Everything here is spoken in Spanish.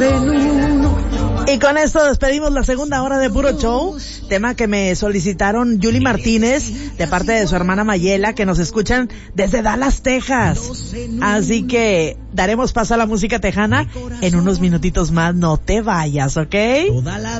en uno. Y con esto despedimos la segunda hora de Puro Show, tema que me solicitaron Yuli Martínez de parte de su hermana Mayela, que nos escuchan desde Dallas, Texas. Así que daremos paso a la música tejana en unos minutitos más, no te vayas, ¿ok? Toda la